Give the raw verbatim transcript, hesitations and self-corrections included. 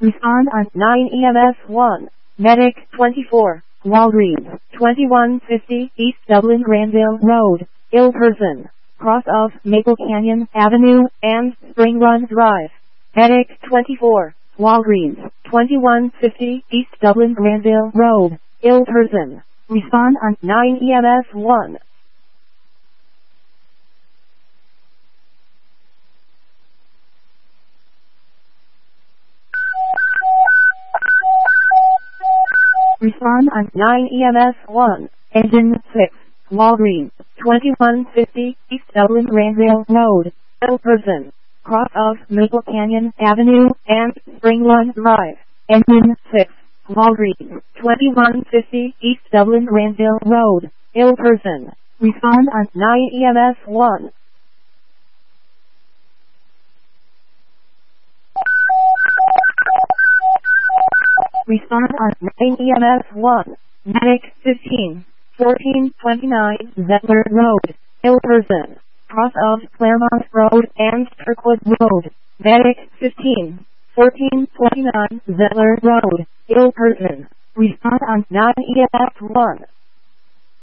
Respond on nine E M S one. Medic twenty-four. Walgreens, twenty-one fifty East Dublin Granville Road, ill person, cross of Maple Canyon Avenue and Spring Run Drive. Medic twenty-four. Walgreens, twenty-one fifty East Dublin Granville Road, ill person. Respond on nine E M S one. Respond on nine E M S one. Engine six. Walgreens, twenty-one fifty East Dublin Granville Road, ill person, cross of Maple Canyon Avenue and Spring Run Drive. Engine six. Walgreens, twenty-one fifty East Dublin Granville Road, ill person. Respond on nine E M S one. Respond on nine E M S one. Medic fifteen. fourteen twenty-nine Zettler Road, ill person, cross of Claremont Road and Kirkwood Road. Medic fifteen. fourteen twenty-nine Zettler Road, ill person. Respond on nine E M S one.